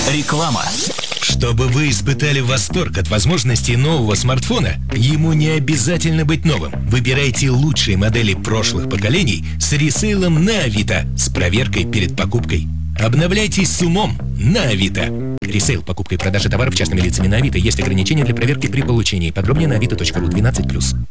Реклама. Чтобы вы испытали восторг от возможностей нового смартфона, ему не обязательно быть новым. Выбирайте лучшие модели прошлых поколений с ресейлом на Авито с проверкой перед покупкой. Обновляйтесь с умом на Авито. Ресейл, покупка и продажа товаров частными лицами на Авито. Есть ограничения для проверки при получении. Подробнее на avito.ru 12+.